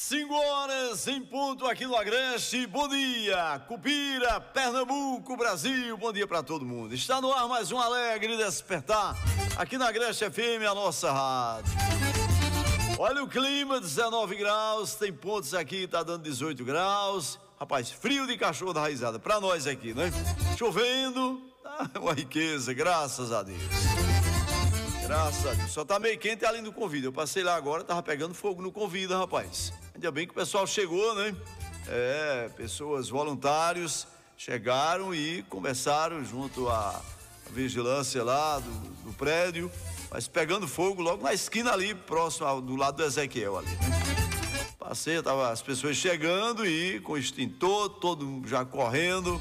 5 horas em ponto aqui no Agreste. Bom dia, Cupira, Pernambuco, Brasil. Bom dia para todo mundo. Está no ar mais um Alegre Despertar aqui na Agreste FM, a nossa rádio. Olha o clima, 19 graus. Tem pontos aqui, tá dando 18 graus. Rapaz, frio de cachorro da raizada para nós aqui, né? Chovendo, uma riqueza, graças a Deus. Graças a Deus. Só tá meio quente ali no Convida. Eu passei lá agora, tava pegando fogo no Convida, rapaz. Ainda bem que o pessoal chegou, né? Pessoas, voluntários, chegaram e conversaram junto à vigilância lá do prédio, mas pegando fogo logo na esquina ali, próximo do lado do Ezequiel ali, né? Passei, tava as pessoas chegando e com o extintor, todo já correndo.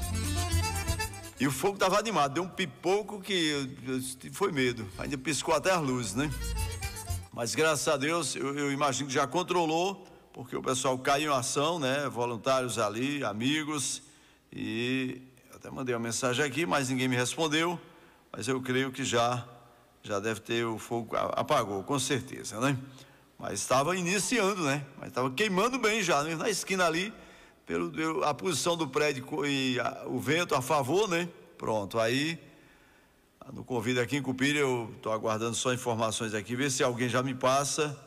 E o fogo estava animado, deu um pipoco que foi medo, ainda piscou até as luzes, né? Mas graças a Deus, eu imagino que já controlou, porque o pessoal caiu em ação, né? Voluntários ali, amigos, e até mandei uma mensagem aqui, mas ninguém me respondeu, mas eu creio que já deve ter, o fogo apagou, com certeza, né? Mas estava iniciando, né? Mas estava queimando bem já, né? Na esquina ali, a posição do prédio e o vento a favor, né? Pronto, aí no Convida aqui em Cupira, eu estou aguardando só informações aqui, ver se alguém já me passa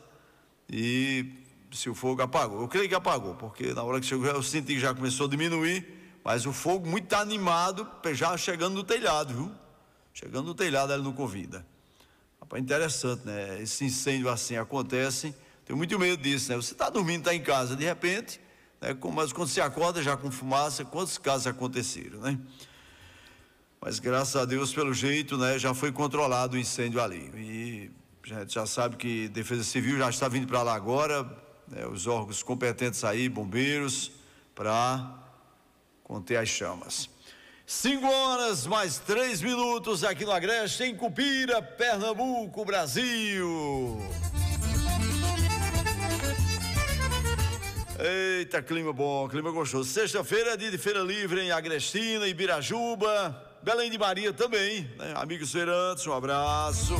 e se o fogo apagou. Eu creio que apagou, porque na hora que chegou eu senti que já começou a diminuir, mas o fogo muito animado, já chegando no telhado, viu? Chegando no telhado ali no Convida. Rapaz, interessante, né? Esse incêndio assim acontece, tenho muito medo disso, né? Você está dormindo, está em casa, de repente, né? Mas quando você acorda já com fumaça, quantos casos aconteceram, né? Mas graças a Deus, pelo jeito, né, já foi controlado o incêndio ali. E a gente já sabe que Defesa Civil já está vindo para lá agora, né, os órgãos competentes aí, bombeiros, para conter as chamas. 5 horas mais 3 minutos aqui no Agreste, em Cupira, Pernambuco, Brasil. Eita, clima bom, clima gostoso. Sexta-feira é dia de feira livre em Agrestina, Ibirajuba, Belém de Maria também, né? Amigos feirantes, um abraço.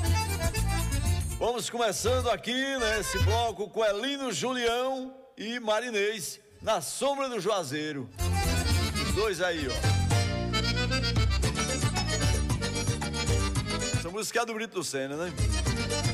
Vamos começando aqui, né, esse bloco com Elino, Julião e Marinês, Na Sombra do Juazeiro. Os dois aí, ó. Essa música é do Brito Lucena, né?